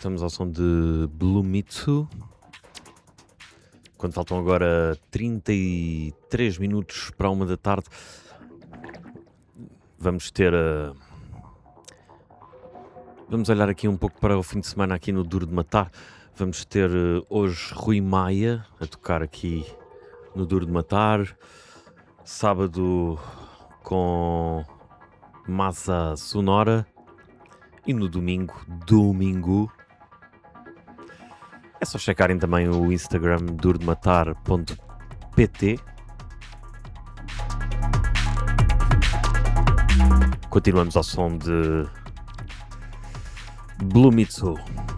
Estamos ao som de Blue Mitsu. Quando faltam agora 33 minutos para 1 da tarde, vamos ter vamos olhar aqui um pouco para o fim de semana aqui no Duro de Matar. Vamos ter hoje Rui Maia a tocar aqui no Duro de Matar. Sábado com Massa Sonora. E no domingo, é só checarem também o Instagram durodematar.pt. Continuamos ao som de Blue Mitsu.